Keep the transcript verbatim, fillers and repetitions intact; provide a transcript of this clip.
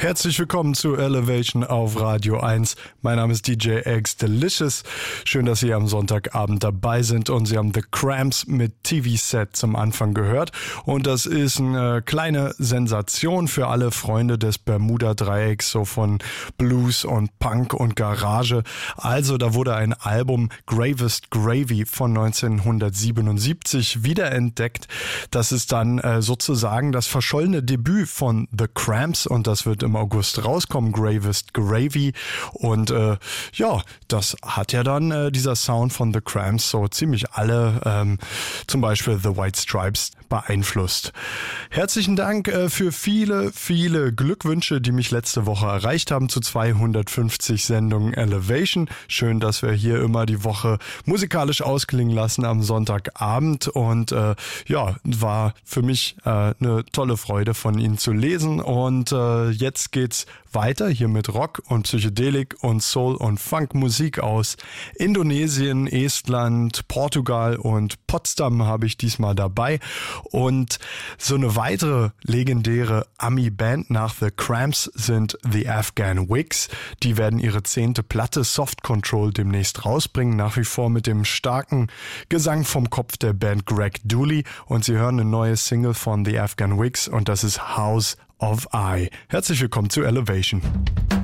Herzlich willkommen zu Elevation auf Radio eins. Mein Name ist D J X Delicious. Schön, dass Sie am Sonntagabend dabei sind und Sie haben The Cramps mit T V-Set zum Anfang gehört. Und das ist eine kleine Sensation für alle Freunde des Bermuda-Dreiecks, so von Blues und Punk und Garage. Also da wurde ein Album Gravest Gravy von neunzehnhundertsiebenundsiebzig wiederentdeckt. Das ist dann äh, sozusagen das verschollene Debüt von The Cramps und das wird im August rauskommen, Gravest Gravy. Und äh, ja, das hat ja dann äh, dieser Sound von The Cramps so ziemlich alle, ähm, zum Beispiel The White Stripes, beeinflusst. Herzlichen Dank äh, für viele, viele Glückwünsche, die mich letzte Woche erreicht haben zu zweihundertfünfzig Sendungen Elevation. Schön, dass wir hier immer die Woche musikalisch ausklingen lassen am Sonntagabend und äh, ja, war für mich äh, eine tolle Freude von Ihnen zu lesen und äh, jetzt geht's weiter hier mit Rock und Psychedelik und Soul und Funk Musik aus Indonesien, Estland, Portugal und Potsdam habe ich diesmal dabei. Und so eine weitere legendäre Ami-Band nach The Cramps sind The Afghan Wigs. Die werden ihre zehnte Platte Soft Control demnächst rausbringen, nach wie vor mit dem starken Gesang vom Kopf der Band Greg Dooley. Und Sie hören eine neue Single von The Afghan Wigs und das ist House of I. Herzlich willkommen zu Elevation.